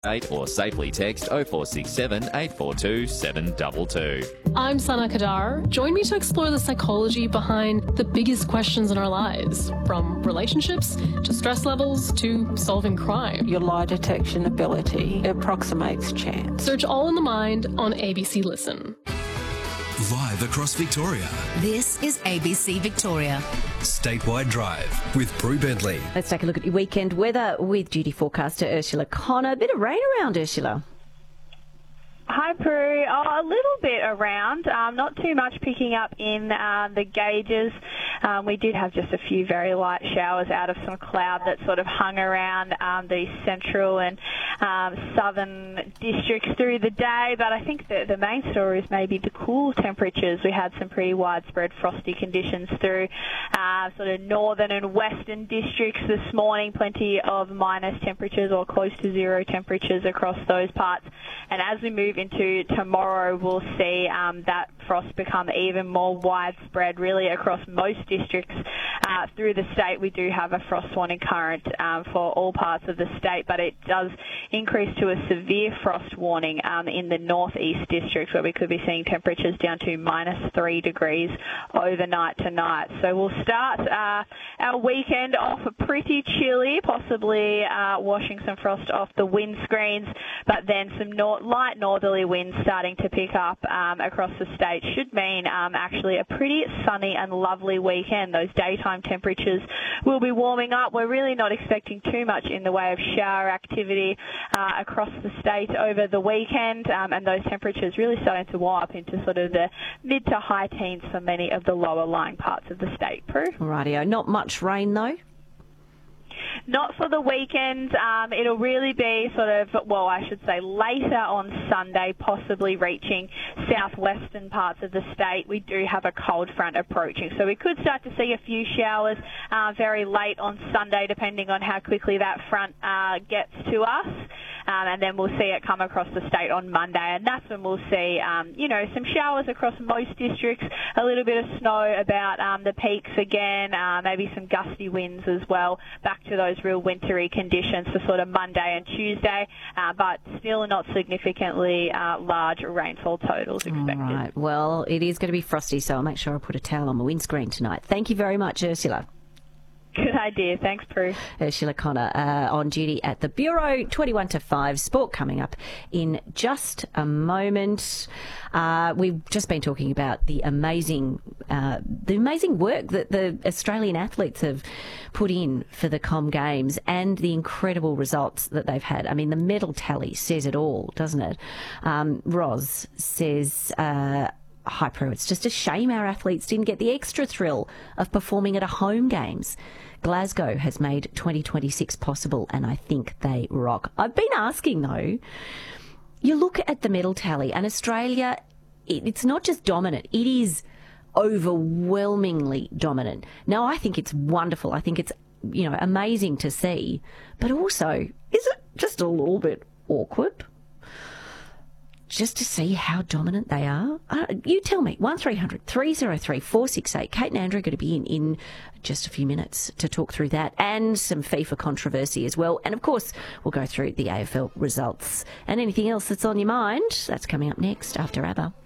or safely text 0467 842 722. I'm Sana Kadar. Join me to explore the psychology behind the biggest questions in our lives, from relationships to stress levels to solving crime. Your lie detection ability approximates chance. Search All in the Mind on ABC Listen. Live across Victoria. This is ABC Victoria. Statewide Drive with Prue Bentley. Let's take a look at your weekend weather with duty forecaster Ursula Connor. A bit of rain around, Ursula. Hi, Prue. A little bit around, not too much picking up in the gauges. We did have just a few very light showers out of some cloud that sort of hung around the central and southern districts through the day, but I think the main story is maybe the cool temperatures. We had some pretty widespread frosty conditions through sort of northern and western districts this morning, plenty of minus temperatures or close to zero temperatures across those parts. And as we move into tomorrow, we'll see that frost become even more widespread really across most districts through the state. We do have a frost warning current for all parts of the state, but it does increase to a severe frost warning in the northeast district, where we could be seeing temperatures down to -3 degrees overnight tonight. So we'll start our weekend off pretty chilly, possibly washing some frost off the windscreens, but then some light northerly winds starting to pick up across the state should mean actually a pretty sunny and lovely weekend. Those daytime temperatures will be warming up. We're really not expecting too much in the way of shower activity across the state over the weekend, and those temperatures really starting to warm up into sort of the mid to high teens for many of the lower lying parts of the state, Prue. Rightio. Not much rain though? Not for the weekend. It'll really be sort of, well, I should say later on Sunday, possibly reaching southwestern parts of the state. We do have a cold front approaching, so we could start to see a few showers very late on Sunday, depending on how quickly that front gets to us. And then we'll see it come across the state on Monday, and that's when we'll see, some showers across most districts, a little bit of snow about the peaks again, maybe some gusty winds as well, back to those real wintry conditions for sort of Monday and Tuesday, but still not significantly large rainfall totals expected. All right. Well, it is going to be frosty, so I'll make sure I put a towel on my windscreen tonight. Thank you very much, Ursula. Good idea. Thanks, Prue. Ursula Connor on duty at the Bureau, 21 to 5. Sport coming up in just a moment. We've just been talking about the amazing work that the Australian athletes have put in for the Com Games and the incredible results that they've had. I mean, the medal tally says it all, doesn't it? Roz says... Hi, Prue. It's just a shame our athletes didn't get the extra thrill of performing at a home games. Glasgow has made 2026 possible, and I think they rock. I've been asking, though, you look at the medal tally, and Australia, it's not just dominant, it is overwhelmingly dominant. Now, I think it's wonderful. I think it's, amazing to see, but also, is it just a little bit awkward? Just to see how dominant they are? You tell me. 1300 303 468. Kate and Andrew are going to be in just a few minutes to talk through that and some FIFA controversy as well. And, of course, we'll go through the AFL results. And anything else that's on your mind, that's coming up next after ABBA.